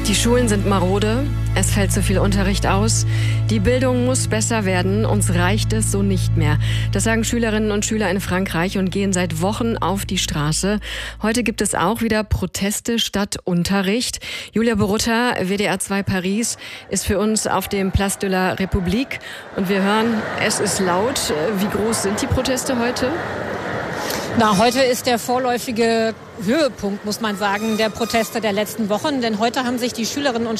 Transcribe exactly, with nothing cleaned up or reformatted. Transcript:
Die Schulen sind marode, es fällt zu viel Unterricht aus. Die Bildung muss besser werden, uns reicht es so nicht mehr. Das sagen Schülerinnen und Schüler in Frankreich und gehen seit Wochen auf die Straße. Heute gibt es auch wieder Proteste statt Unterricht. Julia Borutta, W D R zwei Paris, ist für uns auf dem Place de la République und wir hören, es ist laut. Wie groß sind die Proteste heute? Na, heute ist der vorläufige Höhepunkt, muss man sagen, der Proteste der letzten Wochen. Denn heute haben sich die Schülerinnen und